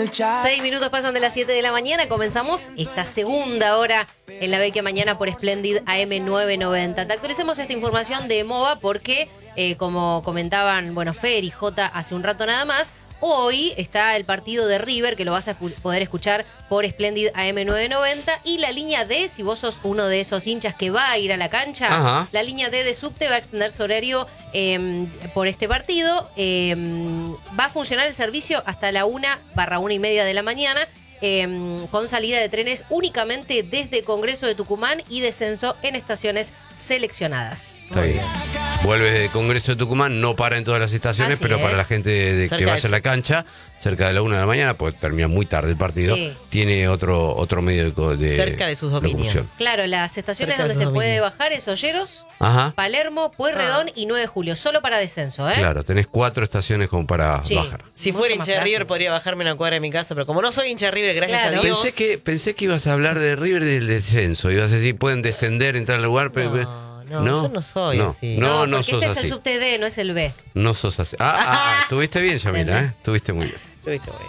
6 minutos pasan de las 7 de la mañana. Comenzamos esta segunda hora en la Vecchia Mañana por Splendid AM 990. Te actualicemos esta información de MOVA porque, como comentaban, Fer y Jota hace un rato nada más, hoy está el partido de River, que lo vas a poder escuchar por Splendid AM 990, y la línea D, si vos sos uno de esos hinchas que va a ir a la cancha, Ajá. La línea D de subte va a extender su horario por este partido. Va a funcionar el servicio hasta la 1/1:30 de la mañana, con salida de trenes únicamente desde Congreso de Tucumán y descenso en estaciones seleccionadas. Está bien. Vuelve de Congreso de Tucumán, no para en todas las estaciones, Así pero para es. la gente que vaya a la cancha, cerca de la 1 de la mañana, pues termina muy tarde el partido, Sí. tiene otro medio de cerca de sus dominios. locomoción. Claro, las estaciones Cerca de donde sus se puede dominios. bajar es Olleros, Ajá. Palermo, Pueyrredón y 9 de Julio, solo para descenso, ¿eh? Claro, tenés 4 estaciones como para Sí. bajar. Si Mucho fuera más hincha de River práctico. podría bajarme una cuadra de mi casa, pero como no soy hincha de River, gracias Claro. a Dios. Pensé que ibas a hablar de River del descenso, ibas a decir, pueden descender, entrar al lugar, pero... No, yo no soy así. No, porque sos este es el así. subte D, no es el B. No sos así. Estuviste bien, Yamila, ¿eh? Estuviste muy bien. Estuviste muy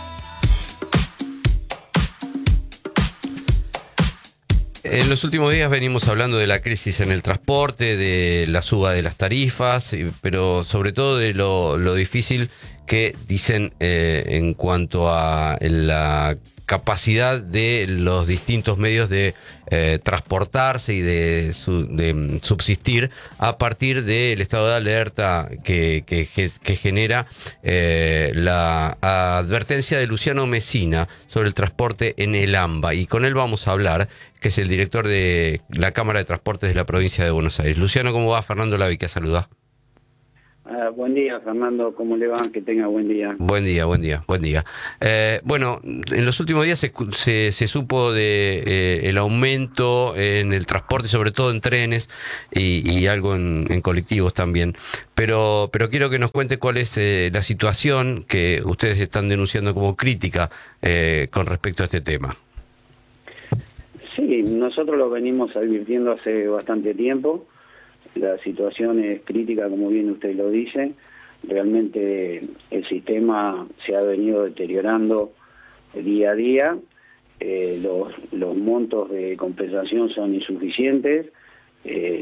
bien. En los últimos días venimos hablando de la crisis en el transporte, de la suba de las tarifas, pero sobre todo de lo difícil que dicen en cuanto a la capacidad de los distintos medios de transportarse y de subsistir a partir del estado de alerta que genera la advertencia de Luciano Mesina sobre el transporte en el AMBA. Y con él vamos a hablar, que es el director de la Cámara de Transportes de la provincia de Buenos Aires. Luciano, ¿cómo va? Fernando Lavicka saluda. Buen día, Fernando, ¿cómo le va? Que tenga buen día. Buen día. Bueno, en los últimos días se supo de el aumento en el transporte, sobre todo en trenes y algo en colectivos también. Pero quiero que nos cuente cuál es la situación que ustedes están denunciando como crítica con respecto a este tema. Sí, nosotros lo venimos advirtiendo hace bastante tiempo. La situación es crítica, como bien usted lo dice. Realmente el sistema se ha venido deteriorando día a día. Los montos de compensación son insuficientes.